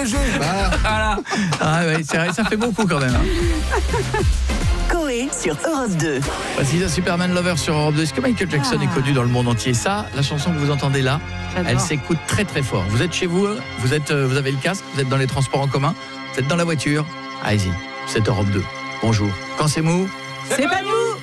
piégé. Voilà. Ah ouais, c'est vrai, ça fait beaucoup quand même. Coé sur Europe 2. Voici Superman Lover sur Europe 2. Est-ce que Michael Jackson est connu dans le monde entier? Ça, la chanson que vous entendez là, elle s'écoute très très fort. Vous êtes chez vous, vous avez le casque, vous êtes dans les transports en commun, vous êtes dans la voiture. Allez-y, c'est Europe 2. Bonjour. Quand c'est mou, C'est pas nous.